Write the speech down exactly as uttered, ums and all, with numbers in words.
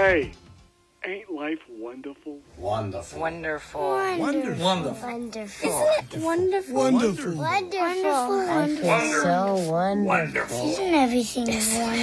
Hey, ain't life wonderful? Wonderful. Wonderful. Wonderful. Wonderful. Wonderful. Isn't it wonderful? Wonderful. Wonderful. I feel so wonderful. Wonderful. Isn't everything wonderful?